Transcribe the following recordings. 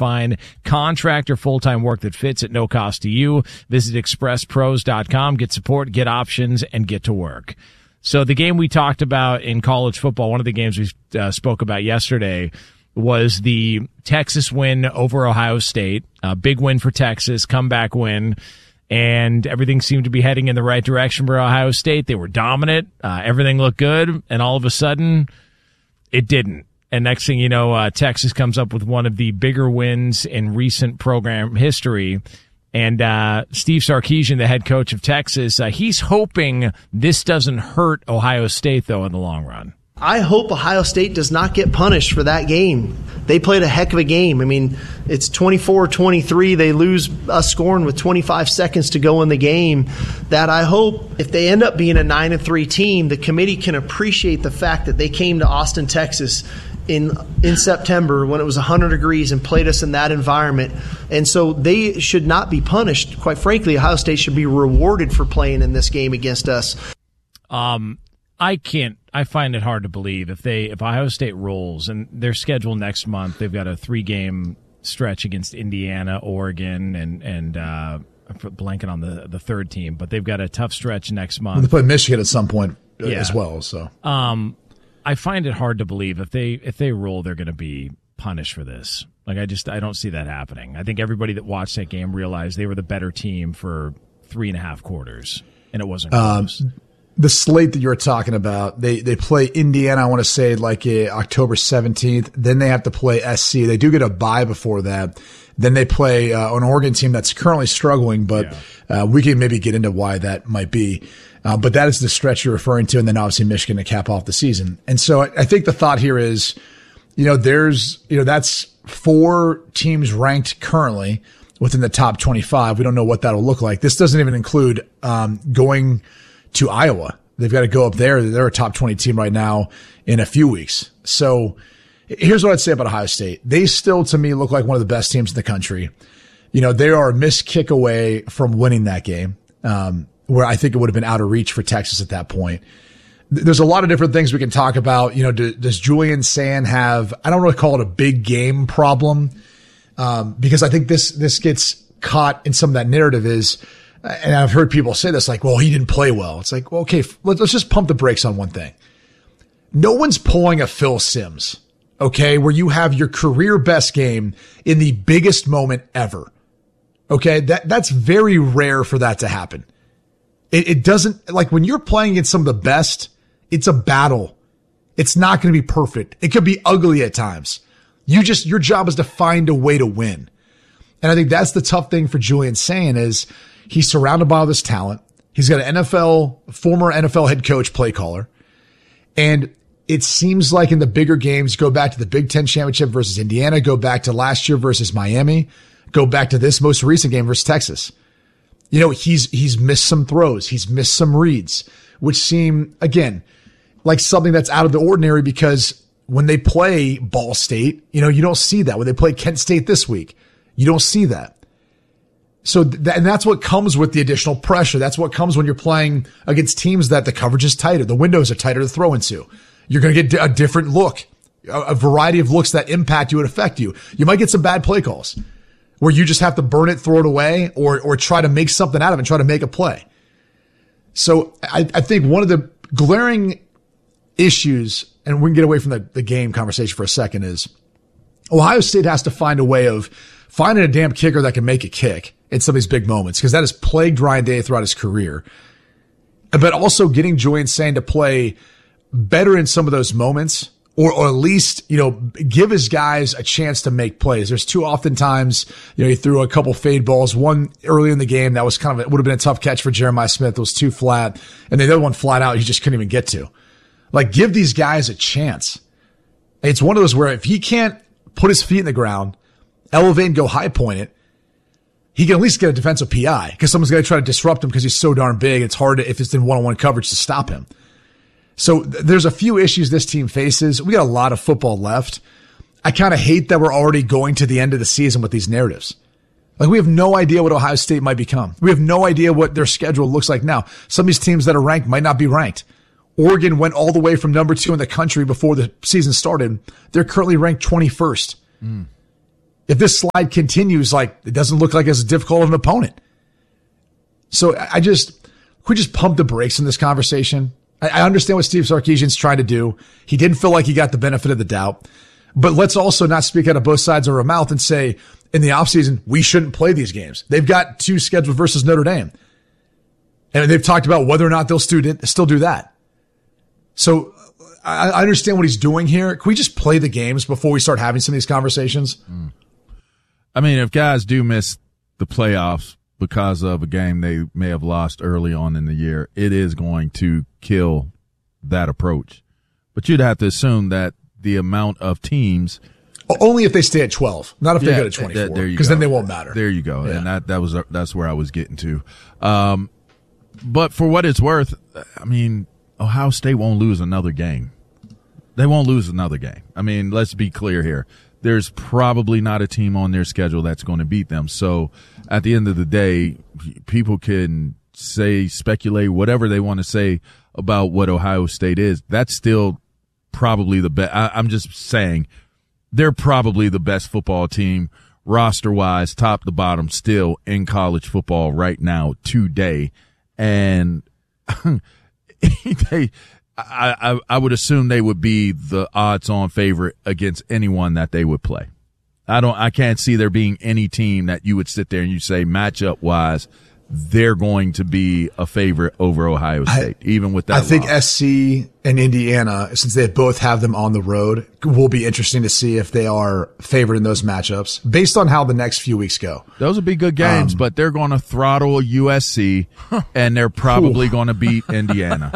find contract or full-time work that fits at no cost to you. Visit expresspros.com, get support, get options, and get to work. So the game we talked about in college football, one of the games we spoke about yesterday, was the Texas win over Ohio State. A big win for Texas, comeback win, and everything seemed to be heading in the right direction for Ohio State. They were dominant. Everything looked good, and all of a sudden, it didn't. And next thing you know, Texas comes up with one of the bigger wins in recent program history. And Steve Sarkisian, the head coach of Texas, he's hoping this doesn't hurt Ohio State, though, in the long run. I hope Ohio State does not get punished for that game. They played a heck of a game. I mean, it's 24-23. They lose us scoring with 25 seconds to go in the game. That I hope if they end up being a 9-3 team, the committee can appreciate the fact that they came to Austin, Texas in September when it was 100 degrees and played us in that environment. And so they should not be punished. Quite frankly, Ohio State should be rewarded for playing in this game against us. I find it hard to believe if Ohio State rolls, and their schedule next month, they've got a 3-game stretch against Indiana, Oregon, and I'm blanking on the third team, but they've got a tough stretch next month. They play Michigan at some point as well. So I find it hard to believe if they roll, they're going to be punished for this. Like I don't see that happening. I think everybody that watched that game realized they were the better team for 3.5 quarters, and it wasn't close. The slate that you're talking about, they play Indiana, I want to say like October 17th. Then they have to play SC. They do get a bye before that. Then they play an Oregon team that's currently struggling, but we can maybe get into why that might be. But that is the stretch you're referring to, and then obviously Michigan to cap off the season. And so I think the thought here is, that's 4 teams ranked currently within the top 25. We don't know what that'll look like. This doesn't even include going to Iowa. They've got to go up there. They're a top 20 team right now in a few weeks. So here's what I'd say about Ohio State. They still, to me, look like one of the best teams in the country. They are a missed kick away from winning that game, where I think it would have been out of reach for Texas at that point. There's a lot of different things we can talk about. Does Julian Sayin have, I don't really call it a big game problem, because I think this gets caught in some of that narrative is, and I've heard people say this, like, well, he didn't play well. It's like, well, okay, let's just pump the brakes on one thing. No one's pulling a Phil Simms, okay, where you have your career best game in the biggest moment ever. Okay, that's very rare for that to happen. It doesn't, like when you're playing against some of the best, it's a battle. It's not going to be perfect. It could be ugly at times. Your job is to find a way to win. And I think that's the tough thing for Julian Sayin is, he's surrounded by all this talent. He's got an former NFL head coach, play caller. And it seems like in the bigger games, go back to the Big Ten championship versus Indiana, go back to last year versus Miami, go back to this most recent game versus Texas. He's missed some throws. He's missed some reads, which seem, again, like something that's out of the ordinary because when they play Ball State, you don't see that. When they play Kent State this week, you don't see that. So and that's what comes with the additional pressure. That's what comes when you're playing against teams that the coverage is tighter. The windows are tighter to throw into. You're going to get a different look, a variety of looks that impact you and affect you. You might get some bad play calls where you just have to burn it, throw it away, or try to make something out of it and try to make a play. So I think one of the glaring issues, and we can get away from the game conversation for a second, is Ohio State has to find a way of finding a damn kicker that can make a kick in some of these big moments, because that has plagued Ryan Day throughout his career. But also getting Julian Sayin to play better in some of those moments, or at least, give his guys a chance to make plays. There's too often times, he threw a couple fade balls, one early in the game that was it would have been a tough catch for Jeremiah Smith. It was too flat. And the other one flat out, he just couldn't even get to. Like, give these guys a chance. It's one of those where if he can't put his feet in the ground, elevate and go high point it, he can at least get a defensive PI because someone's going to try to disrupt him because he's so darn big. It's hard if it's in one-on-one coverage to stop him. So there's a few issues this team faces. We got a lot of football left. I kind of hate that we're already going to the end of the season with these narratives. Like, we have no idea what Ohio State might become. We have no idea what their schedule looks like now. Some of these teams that are ranked might not be ranked. Oregon went all the way from number 2 in the country before the season started. They're currently ranked 21st. if this slide continues, like, it doesn't look like as difficult of an opponent. So could we just pump the brakes in this conversation? I understand what Steve Sarkisian's trying to do. He didn't feel like he got the benefit of the doubt. But let's also not speak out of both sides of our mouth and say, in the offseason, we shouldn't play these games. They've got 2 scheduled versus Notre Dame. And they've talked about whether or not they'll still do that. So I understand what he's doing here. Can we just play the games before we start having some of these conversations? I mean, if guys do miss the playoffs because of a game they may have lost early on in the year, it is going to kill that approach. But you'd have to assume that the amount of teams – only if they stay at 12, not if they go to 24, because then they won't matter. There you go. Yeah. And that's where I was getting to. But for what it's worth, I mean, Ohio State won't lose another game. They won't lose another game. I mean, let's be clear here. There's probably not a team on their schedule that's going to beat them. So at the end of the day, people can say, speculate, whatever they want to say about what Ohio State is. That's still probably the best. I'm just saying they're probably the best football team roster-wise, top to bottom, still in college football right now, today. And I would assume they would be the odds-on favorite against anyone that they would play. I can't see there being any team that you would sit there and you say matchup-wise, they're going to be a favorite over Ohio State, even with that. I think SC and Indiana, since they both have them on the road, will be interesting to see if they are favored in those matchups based on how the next few weeks go. Those will be good games, but they're going to throttle USC and they're probably going to beat Indiana.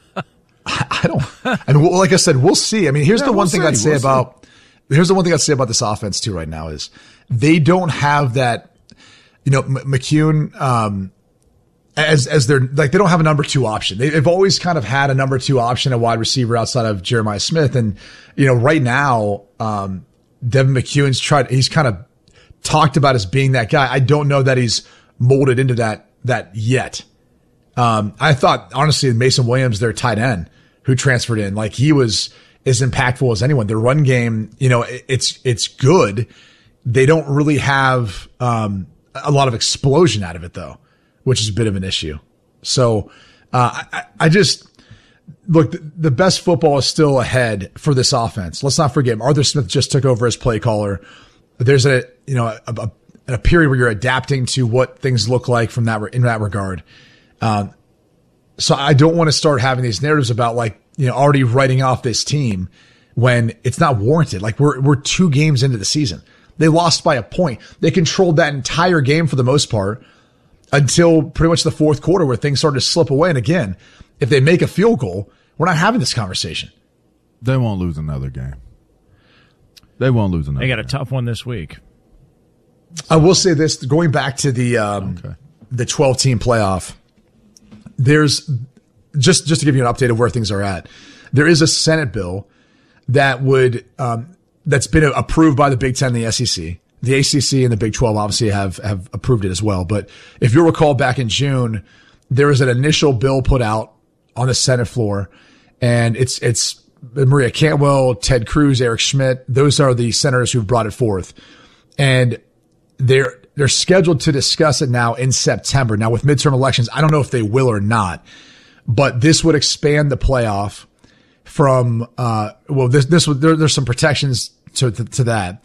I mean, like I said, we'll see. I mean, here's the one thing I'd say about this offense too right now is they don't have that. You know, McCune, as they're like, they don't have a number 2 option. They've always kind of had a number 2 option, a wide receiver outside of Jeremiah Smith. And, you know, right now, Devin McCune's he's kind of talked about as being that guy. I don't know that he's molded into that yet. I thought, honestly, Mason Williams, their tight end who transferred in, like he was as impactful as anyone. Their run game, you know, it's good. They don't really have, a lot of explosion out of it though, which is a bit of an issue. So, I just look, the best football is still ahead for this offense. Let's not forget Arthur Smith just took over as play caller. There's a period where you're adapting to what things look like in that regard. So I don't want to start having these narratives about like, you know, already writing off this team when it's not warranted. Like we're 2 games into the season. They lost by a point. They controlled that entire game for the most part until pretty much the fourth quarter where things started to slip away. And again, if they make a field goal, we're not having this conversation. They won't lose another game. They won't lose another game. They got a tough one this week. I will say this, going back to the 12-team playoff, there's just to give you an update of where things are at. There is a Senate bill that would, that's been approved by the Big Ten and the SEC. The ACC and the Big 12 obviously have approved it as well. But if you'll recall back in June, there was an initial bill put out on the Senate floor, and it's Maria Cantwell, Ted Cruz, Eric Schmidt. Those are the senators who've brought it forth. And they're scheduled to discuss it now in September. Now with midterm elections, I don't know if they will or not, but this would expand the playoff from, there's some protections to that.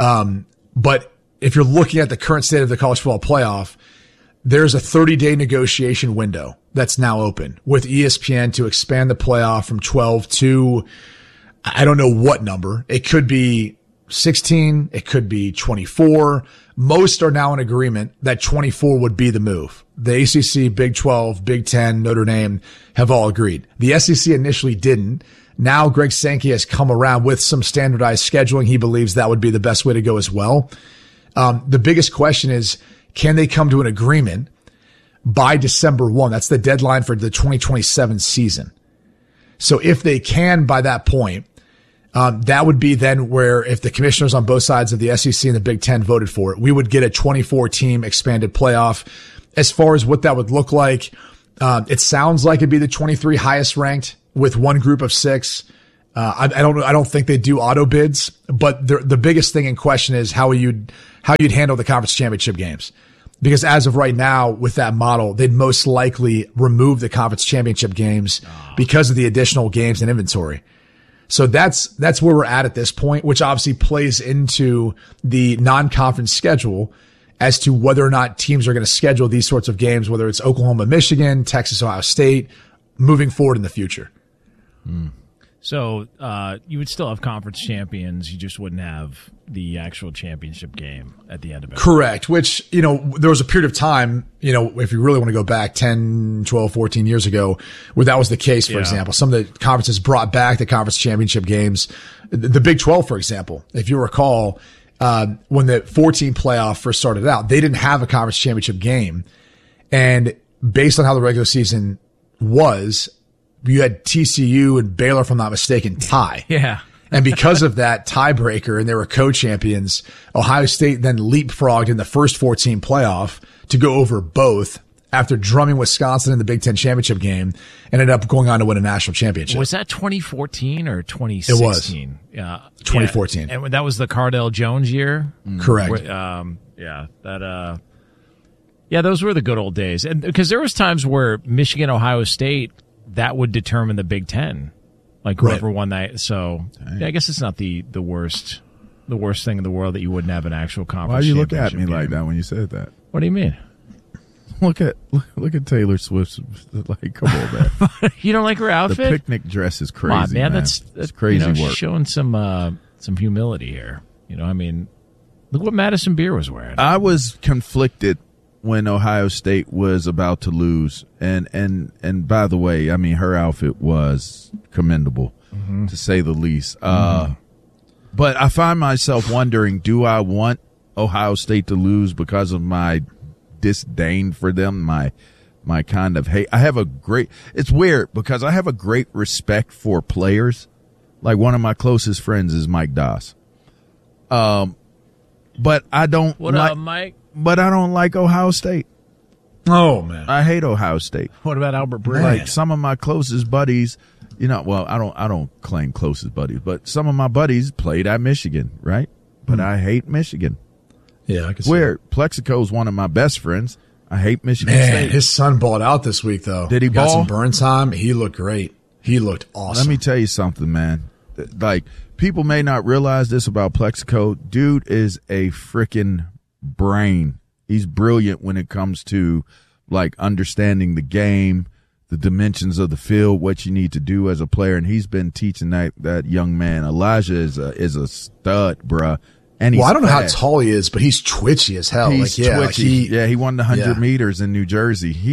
But if you're looking at the current state of the college football playoff, there's a 30-day negotiation window that's now open with ESPN to expand the playoff from 12 to, I don't know what number. It could be 16. It could be 24. Most are now in agreement that 24 would be the move. The ACC, Big 12, Big 10, Notre Dame have all agreed. The SEC initially didn't. Now Greg Sankey has come around with some standardized scheduling. He believes that would be the best way to go as well. The biggest question is, can they come to an agreement by December 1? That's the deadline for the 2027 season. So if they can by that point, that would be then where if the commissioners on both sides of the SEC and the Big Ten voted for it, we would get a 24-team expanded playoff. As far as what that would look like, it sounds like it'd be the 23 highest ranked with one group of 6. I don't think they do auto bids, but the biggest thing in question is how you'd handle the conference championship games. Because as of right now, with that model, they'd most likely remove the conference championship games because of the additional games and inventory. So that's where we're at this point, which obviously plays into the non-conference schedule as to whether or not teams are going to schedule these sorts of games, whether it's Oklahoma, Michigan, Texas, Ohio State, moving forward in the future. So you would still have conference champions. You just wouldn't have the actual championship game at the end of it. Correct. Which, there was a period of time, if you really want to go back 10, 12, 14 years ago, where that was the case, for example. Some of the conferences brought back the conference championship games. The Big 12, for example, if you recall, when the 14 playoff first started out, they didn't have a conference championship game. And based on how the regular season was, you had TCU and Baylor, if I'm not mistaken, tie. Yeah. And because of that tiebreaker, and they were co-champions, Ohio State then leapfrogged in the first 14 playoff to go over both after drumming Wisconsin in the Big Ten championship game, and ended up going on to win a national championship. Was that 2014 or 2016? It was. Yeah. 2014. And that was the Cardale Jones year? Correct. Those were the good old days. And because there was times where Michigan, Ohio State, that would determine the Big Ten, like whoever won that. So I guess it's not the worst thing in the world that you wouldn't have an actual conference. Why do you look at me game. like that when you said that? What do you mean? Look at Taylor Swift. Like, come on, man. You don't like her outfit? The picnic dress is crazy, Come on, man. That's crazy work. Showing some humility here. Look what Madison Beer was wearing. I was conflicted when Ohio State was about to lose. And by the way, her outfit was commendable, to say the least. But I find myself wondering, do I want Ohio State to lose because of my disdain for them, my kind of hate? It's weird because I have a great respect for players. Like, one of my closest friends is Mike Doss. But I don't What up, Mike? But I don't like Ohio State. Oh, man. I hate Ohio State. What about Albert Breer? Like, some of my closest buddies, I don't claim closest buddies, but some of my buddies played at Michigan, right? But I hate Michigan. Yeah, I can see Weird. Plexico is one of my best friends. I hate Michigan Man, State. his son balled out this week, though. Did he Got ball? some burn time. He looked great. He looked awesome. Let me tell you something, man. Like, people may not realize this about Plexico. Dude is a freaking brain. He's brilliant when it comes to, like, understanding the game, the dimensions of the field, what you need to do as a player. And he's been teaching that young man. Elijah is a stud, bruh. And he's I don't know how fast. tall he is, but he's twitchy as hell. He's twitchy. He won the 100 meters in New Jersey. He's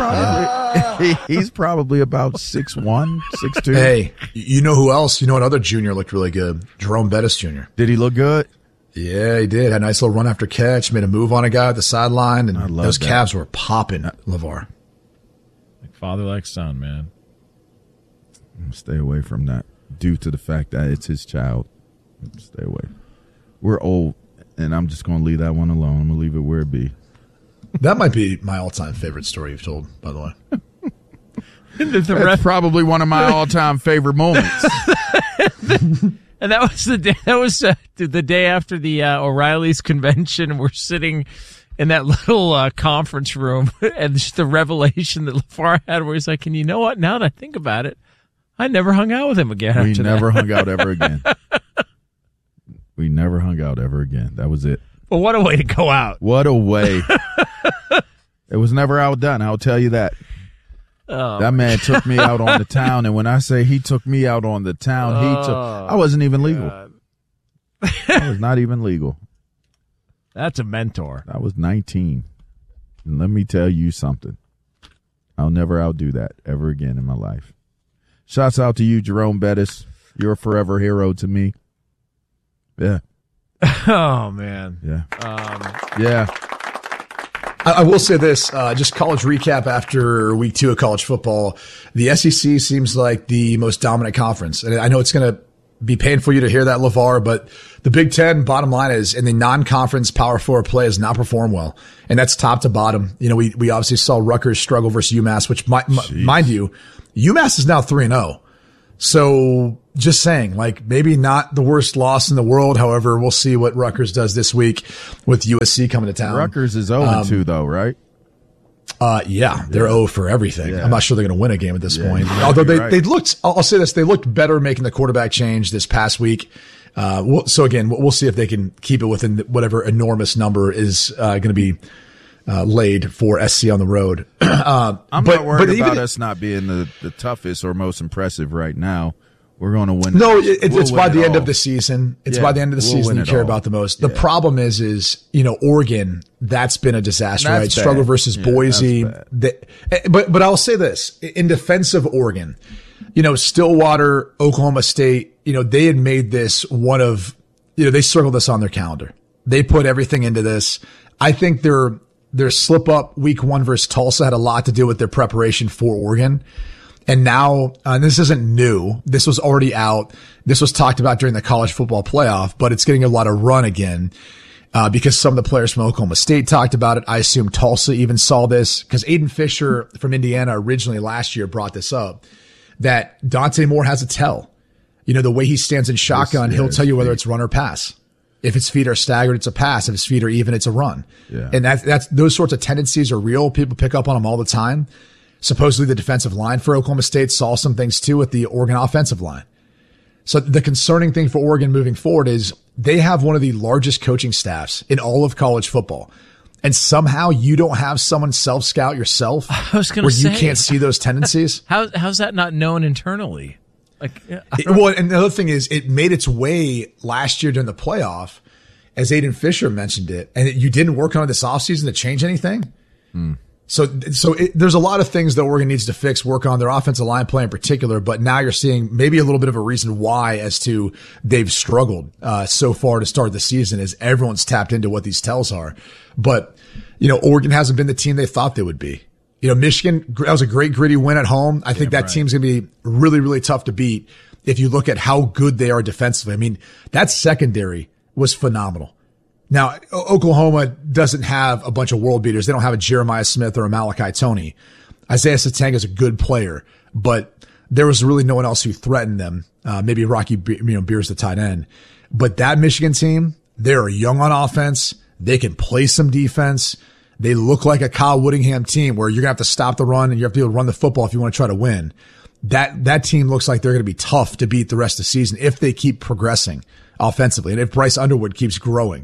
probably about 6'1", 6'2". Hey, you know who else? You know another junior looked really good? Jerome Bettis Jr. Did he look good? Yeah, he did. Had a nice little run after catch, made a move on a guy at the sideline, and those calves were popping, LeVar. Like father, like son, man. Stay away from that due to the fact that it's his child. Stay away. We're old, and I'm just going to leave that one alone. I'm going to leave it where it be. That might be my all-time favorite story you've told, by the way. That's probably one of my all-time favorite moments. And that was the day. That was the day after the O'Reilly's convention. We're sitting in that little conference room, and just the revelation that LeVar had, where he's like, "And you know what? Now that I think about it, I never hung out with him again. We never hung out ever again. We never hung out ever again. That was it. Well, what a way to go out! What a way! It was never outdone. I'll tell you that. That man took me out on the town, and when I say he took me out on the town, I wasn't even legal. I was not even legal. That's a mentor. I was 19. And let me tell you something. I'll never outdo that ever again in my life. Shouts out to you, Jerome Bettis. You're a forever hero to me. Yeah. Oh, man. Yeah. Yeah. I will say this, just college recap after week 2 of college football. The SEC seems like the most dominant conference. And I know it's going to be painful for you to hear that, LeVar, but the Big Ten, bottom line is, in the non-conference Power 4 play has not performed well. And that's top to bottom. You know, we obviously saw Rutgers struggle versus UMass, which mind you, UMass is now 3-0. So just saying, like, maybe not the worst loss in the world. However, we'll see what Rutgers does this week with USC coming to town. Rutgers is 0-2 though, right? Yeah, they're 0 for everything. Yeah. I'm not sure they're going to win a game at this point. you might Although be they looked, I'll say this, they looked better making the quarterback change this past week. So again, we'll see if they can keep it within whatever enormous number is going to be laid for SC on the road. I'm not worried about us not being the toughest or most impressive right now. We're going to win. No, it's by the end of the season. It's by the end of the season you care all. about the most. The problem is, Oregon, that's been a disaster, That's right? bad. Struggle versus Boise. That's But I'll say this, in defense of Oregon, Stillwater, Oklahoma State, they had made this one of, they circled this on their calendar. They put everything into this. I think their slip up week 1 versus Tulsa had a lot to do with their preparation for Oregon. And now, this isn't new. This was already out. This was talked about during the college football playoff, but it's getting a lot of run again, because some of the players from Oklahoma State talked about it. I assume Tulsa even saw this because Aiden Fisher from Indiana originally last year brought this up, that Dante Moore has a tell. The way he stands in shotgun, he'll tell you whether it's run or pass. If his feet are staggered, it's a pass. If his feet are even, it's a run. Yeah. And that's those sorts of tendencies are real. People pick up on them all the time. Supposedly the defensive line for Oklahoma State saw some things too with the Oregon offensive line. So the concerning thing for Oregon moving forward is they have one of the largest coaching staffs in all of college football. And somehow you don't have someone self-scout yourself where you can't see those tendencies. How's that not known internally? Well, and the other thing is it made its way last year during the playoff, as Aiden Fisher mentioned it, and you didn't work on it this offseason to change anything. So there's a lot of things that Oregon needs to fix, work on their offensive line play in particular, but now you're seeing maybe a little bit of a reason why as to they've struggled so far to start the season, as everyone's tapped into what these tells are. But, Oregon hasn't been the team they thought they would be. Michigan, that was a great gritty win at home. I think that team's going to be really, really tough to beat if you look at how good they are defensively. I mean, that secondary was phenomenal. Now, Oklahoma doesn't have a bunch of world beaters. They don't have a Jeremiah Smith or a Malachi Toney. Isaiah Satang is a good player, but there was really no one else who threatened them. Maybe Rocky, Beers, the tight end. But that Michigan team, they're young on offense. They can play some defense. They look like a Kyle Whittingham team where you're going to have to stop the run and you have to be able to run the football if you want to try to win. That team looks like they're going to be tough to beat the rest of the season if they keep progressing offensively and if Bryce Underwood keeps growing.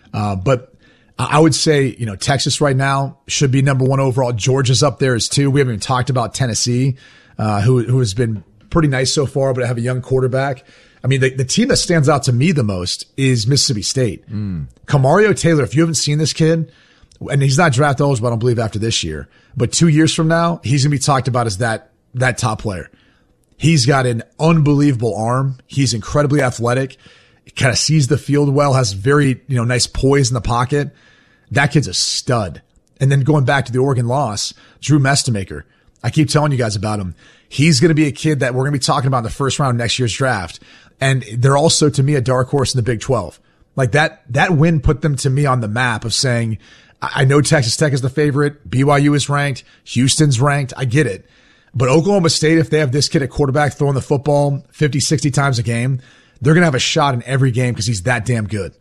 But I would say, Texas right now should be number 1 overall. Georgia's up there as 2. We haven't even talked about Tennessee, who has been pretty nice so far, but I have a young quarterback. I mean, the team that stands out to me the most is Mississippi State. Kamario Taylor, if you haven't seen this kid, and he's not draft eligible, I don't believe, after this year, but 2 years from now, he's going to be talked about as that top player. He's got an unbelievable arm. He's incredibly athletic. He kind of sees the field well, has very, nice poise in the pocket. That kid's a stud. And then going back to the Oregon loss, Drew Mestemaker. I keep telling you guys about him. He's going to be a kid that we're going to be talking about in the first round of next year's draft. And they're also, to me, a dark horse in the Big 12. Like that win put them to me on the map of saying, I know Texas Tech is the favorite. BYU is ranked. Houston's ranked. I get it. But Oklahoma State, if they have this kid at quarterback throwing the football 50, 60 times a game, they're going to have a shot in every game because he's that damn good.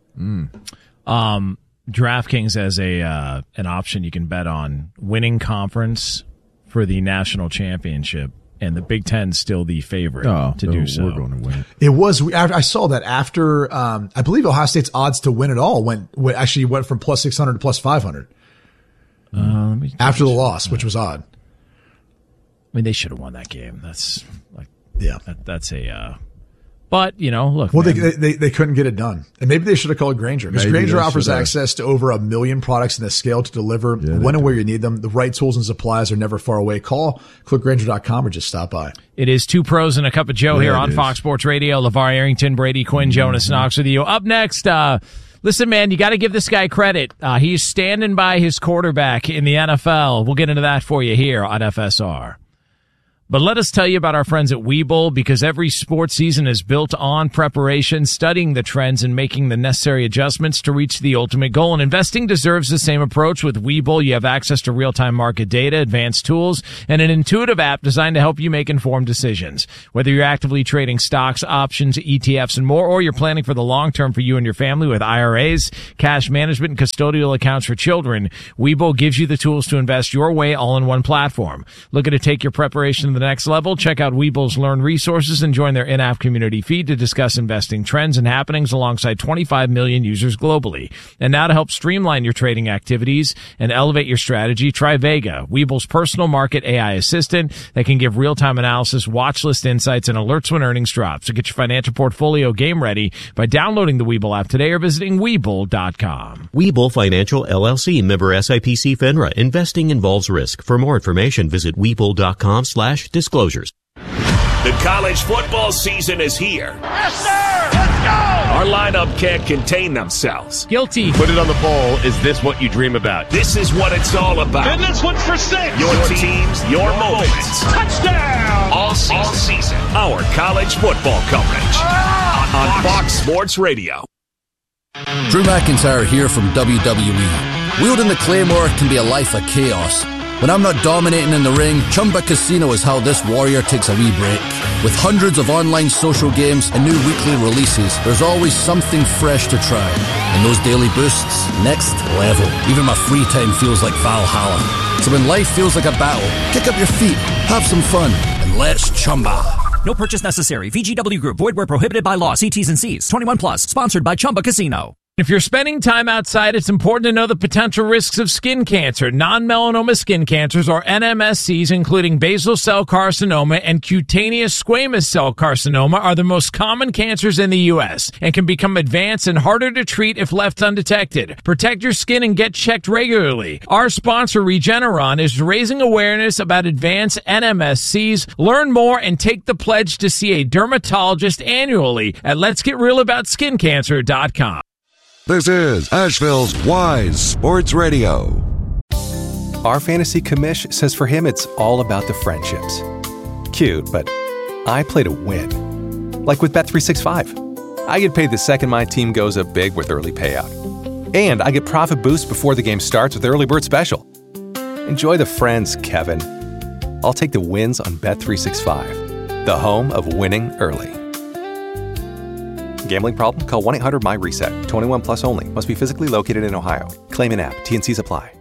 DraftKings has an option you can bet on winning conference for the national championship, and the Big Ten's still the favorite to do so. We're going to win it. It was. I saw that after. I believe Ohio State's odds to win it all went from plus 600 to plus 500 after the loss, which was odd. I mean, they should have won that game. That's like, yeah, that's a. But look. Well, man. they couldn't get it done, and maybe they should have called Grainger, because Grainger offers access to over 1 million products in the scale to deliver when and where you need them. The right tools and supplies are never far away. Call clickgrainger.com or just stop by. It is 2 pros and a cup of Joe here on Fox Sports Radio. LeVar Arrington, Brady Quinn, Jonas Knox with you. Up next, listen, man, you got to give this guy credit. He's standing by his quarterback in the NFL. We'll get into that for you here on FSR. But let us tell you about our friends at Webull, because every sports season is built on preparation, studying the trends, and making the necessary adjustments to reach the ultimate goal. And investing deserves the same approach. With Webull, you have access to real-time market data, advanced tools, and an intuitive app designed to help you make informed decisions. Whether you're actively trading stocks, options, ETFs, and more, or you're planning for the long term for you and your family with IRAs, cash management, and custodial accounts for children, Webull gives you the tools to invest your way all in one platform. Looking to take your preparation to the next level? Check out Webull's Learn resources and join their in-app community feed to discuss investing trends and happenings alongside 25 million users globally. And now to help streamline your trading activities and elevate your strategy, try Vega, Webull's personal market AI assistant that can give real-time analysis, watch list insights, and alerts when earnings drop. So get your financial portfolio game ready by downloading the Webull app today or visiting Webull.com. Webull Financial LLC, member SIPC FINRA. Investing involves risk. For more information, visit Webull.com/disclosures. The college football season is here. Yes, sir! Let's go! Our lineup can't contain themselves. Guilty. Put it on the poll. Is this what you dream about? This is what it's all about. And this one's for 6. Your teams, your moments. Touchdown! All season. Our college football coverage on Fox Sports Radio. Drew McIntyre here from WWE. Wielding the Claymore can be a life of chaos. When I'm not dominating in the ring, Chumba Casino is how this warrior takes a wee break. With hundreds of online social games and new weekly releases, there's always something fresh to try. And those daily boosts, next level. Even my free time feels like Valhalla. So when life feels like a battle, kick up your feet, have some fun, and let's Chumba. No purchase necessary. VGW Group. Void where prohibited by law. See T's and C's. 21 plus. Sponsored by Chumba Casino. If you're spending time outside, it's important to know the potential risks of skin cancer. Non-melanoma skin cancers, or NMSCs, including basal cell carcinoma and cutaneous squamous cell carcinoma, are the most common cancers in the U.S. and can become advanced and harder to treat if left undetected. Protect your skin and get checked regularly. Our sponsor, Regeneron, is raising awareness about advanced NMSCs. Learn more and take the pledge to see a dermatologist annually at letsgetrealaboutSkinCancer.com. This is Asheville's Wise Sports Radio. Our fantasy commish says for him it's all about the friendships. Cute, but I play to win. Like with Bet365. I get paid the second my team goes up big with early payout. And I get profit boost before the game starts with Early Bird Special. Enjoy the friends, Kevin. I'll take the wins on Bet365, the home of winning early. Gambling problem? Call 1-800-MY-RESET. 21 plus only. Must be physically located in Ohio. Claim in app. T&Cs apply.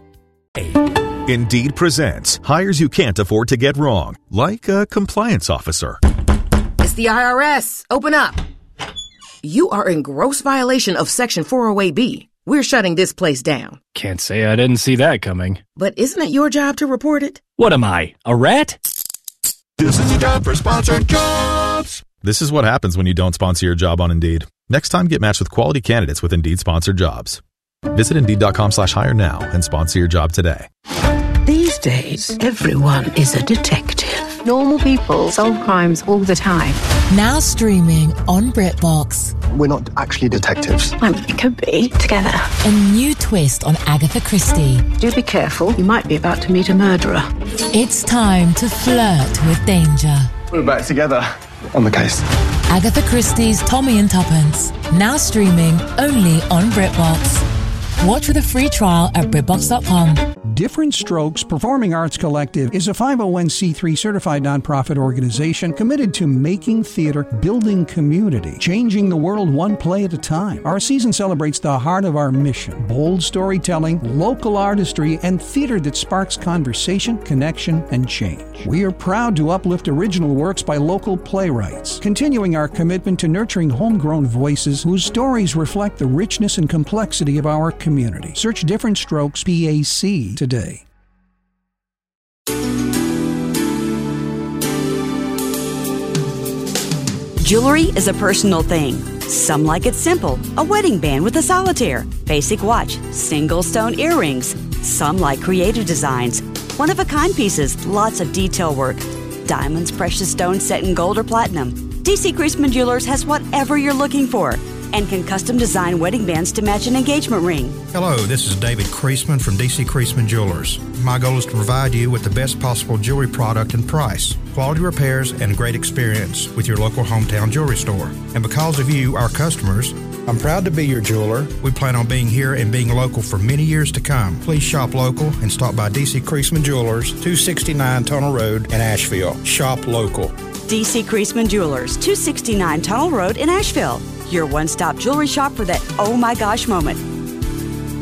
Indeed presents hires you can't afford to get wrong, like a compliance officer. It's the IRS. Open up. You are in gross violation of Section 408B. We're shutting this place down. Can't say I didn't see that coming. But isn't it your job to report it? What am I, a rat? This is the time for sponsored jobs. This is what happens when you don't sponsor your job on Indeed. Next time, get matched with quality candidates with Indeed sponsored jobs. Visit Indeed.com/hire now and sponsor your job today. These days, everyone is a detective. Normal people solve crimes all the time. Now streaming on BritBox. We're not actually detectives. It could be together. A new twist on Agatha Christie. Do be careful. You might be about to meet a murderer. It's time to flirt with danger. We're back together on the case. Agatha Christie's Tommy and Tuppence. Now streaming only on BritBox. Watch with a free trial at BritBox.com. Different Strokes Performing Arts Collective is a 501c3 certified nonprofit organization committed to making theater, building community, changing the world one play at a time. Our season celebrates the heart of our mission: bold storytelling, local artistry, and theater that sparks conversation, connection, and change. We are proud to uplift original works by local playwrights, continuing our commitment to nurturing homegrown voices whose stories reflect the richness and complexity of our community. Search Different Strokes PAC today. Jewelry is a personal thing. Some like it simple, a wedding band with a solitaire, basic watch, single stone earrings. Some like creative designs, one-of-a-kind pieces, lots of detail work, diamonds, precious stones set in gold or platinum. DC Creasman Jewelers has whatever you're looking for and can custom design wedding bands to match an engagement ring. Hello, this is David Creasman from DC Creasman Jewelers. My goal is to provide you with the best possible jewelry product and price. quality repairs, and a great experience with your local hometown jewelry store. And because of you, our customers, I'm proud to be your jeweler. We plan on being here and being local for many years to come. Please shop local and stop by D.C. Creasman Jewelers, 269 Tunnel Road in Asheville. Shop local. D.C. Creasman Jewelers, 269 Tunnel Road in Asheville. Your one-stop jewelry shop for that oh my gosh moment.